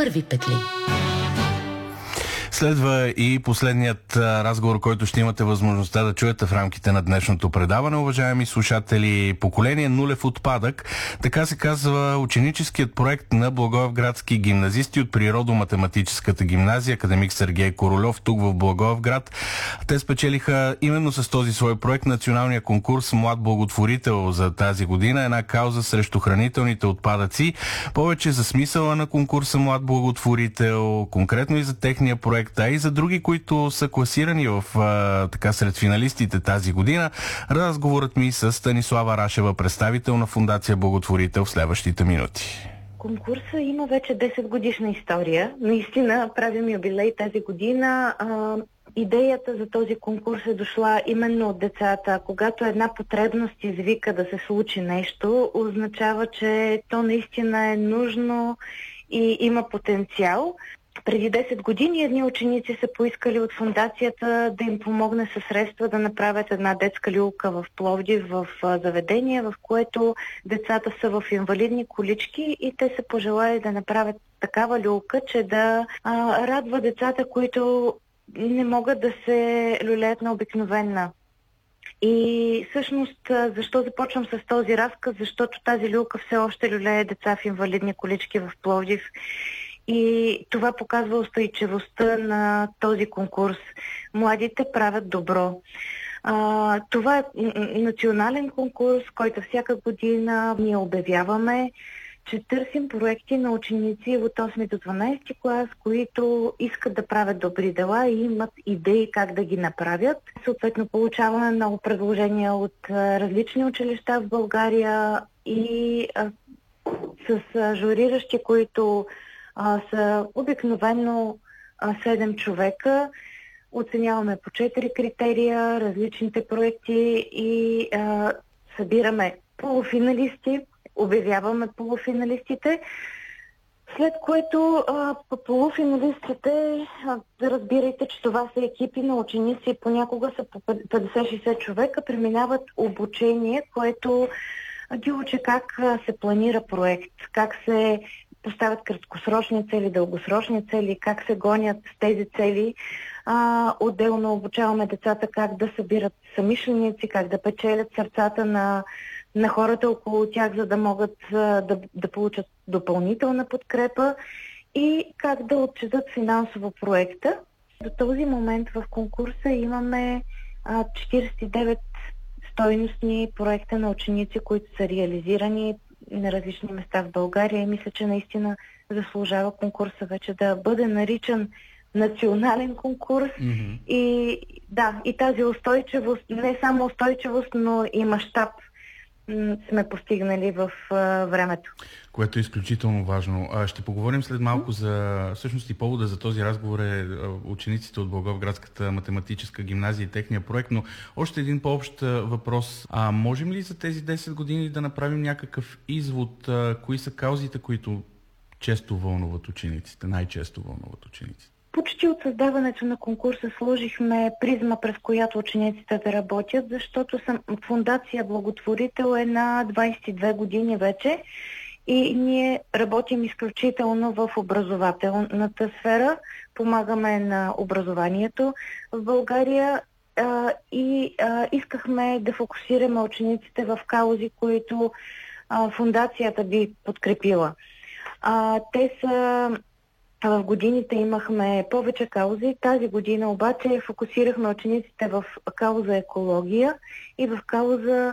първи петли. Следва и последният разговор, който ще имате възможността да чуете в рамките на днешното предаване, уважаеми слушатели. Поколение нулев отпадък. Така се казва ученическият проект на благоевградски гимназисти от Природо-математическата гимназия академик Сергей Корольов тук в Благоевград. Те спечелиха именно с този свой проект националния конкурс Млад благотворител за тази година. Една кауза срещу хранителните отпадъци. Повече за смисъла на конкурса Млад благотворител, конкретно и за техния проект, а и за други, които са класирани в сред финалистите тази година. Разговорът ми с Станислава Рашева, представител на Фондация Благотворител, в следващите минути. Конкурса има вече 10 годишна история. Наистина правим юбилей тази година. Идеята за този конкурс е дошла именно от децата. Когато една потребност извика да се случи нещо, означава, че то наистина е нужно и има потенциал. Преди 10 години едни ученици са поискали от фондацията да им помогне със средства да направят една детска люлка в Пловдив, в заведение, в което децата са в инвалидни колички и те са пожелали да направят такава люлка, че да радва децата, които не могат да се люлеят на обикновена. И всъщност, защо започвам с този разказ? Защото тази люлка все още люлее деца в инвалидни колички в Пловдив. И това показва устойчивостта на този конкурс. Младите правят добро. Това е национален конкурс, който всяка година ние обявяваме, че търсим проекти на ученици от 8 до 12 клас, които искат да правят добри дела и имат идеи как да ги направят. Съответно, получаваме много предложения от различни училища в България и с журиращи, които са обикновено 7 човека. Оценяваме по 4 критерия различните проекти и събираме полуфиналисти, обявяваме полуфиналистите, след което полуфиналистите, разбирайте, че това са екипи на ученици, понякога са по 50-60 човека, преминават обучение, което ги учи как се планира проект, как се поставят краткосрочни цели, дългосрочни цели, как се гонят с тези цели. Отделно обучаваме децата как да събират съмишленици, как да печелят сърцата на хората около тях, за да могат да получат допълнителна подкрепа и как да отчетат финансово проекта. До този момент в конкурса имаме 49 стойностни проекта на ученици, които са реализирани на различни места в България и мисля, че наистина заслужава конкурса вече да бъде наричан национален конкурс. И тази устойчивост, не само устойчивост, но и мащаб сме постигнали в времето. Което е изключително важно. Ще поговорим след малко за... Всъщност и повода за този разговор е учениците от Благоевградската математическа гимназия и техния проект, но още един по-общ въпрос. Можем ли за тези 10 години да направим някакъв извод? Кои са каузите, които често вълнуват учениците, най-често вълнуват учениците? Почти от създаването на конкурса сложихме призма, през която учениците да работят, защото Фондация Благотворител е на 22 години вече и ние работим изключително в образователната сфера, помагаме на образованието в България и искахме да фокусираме учениците в каузи, които фондацията би подкрепила. Те са... В годините имахме повече каузи. Тази година обаче фокусирахме учениците в кауза екология и в кауза